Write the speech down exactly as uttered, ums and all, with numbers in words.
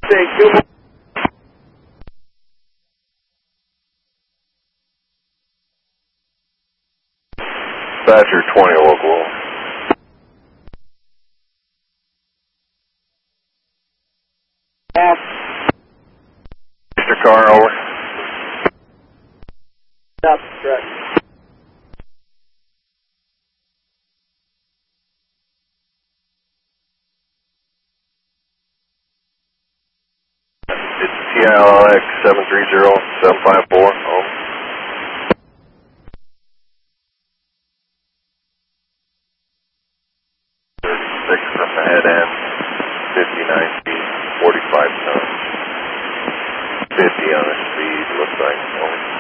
Take two more. Badger twenty local. Off. Mister Car, over. Stop the track. It's T I L X seven three zero seven five four. Home. thirty-six from the head end. fifty-nine feet. forty-five tons. fifty on the speed, looks like. Home.